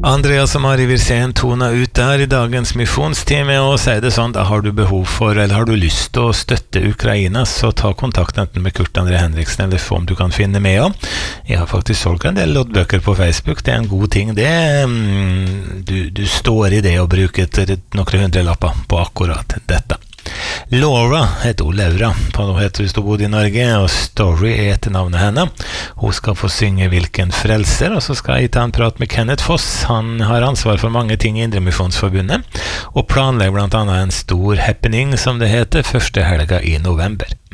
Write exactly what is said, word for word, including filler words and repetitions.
Andreas og Mari vil se en tone ut der I dagens misjonstime, og sier det sånn, da har du behov for, eller har du lyst til å støtte Ukraina, så ta kontakt enten med Kurt André Henriksen, eller få om du kan finne med om. Jeg har faktisk solgt en del loddbøker på Facebook, det er en god ting, det du, du står I det å bruke noen hundrelapper på akkurat dette. Laura heter hun Laura, på noe heter hvis du bodde I Norge, og Story er etter navnet henne. Hun skal få synge Hvilken frelser, og så skal jeg ta en prat med Kenneth Foss. Han har ansvar for mange ting I Indremisjonsforbundet, og planlegger blant annet en stor happening, som det heter, første helga I november.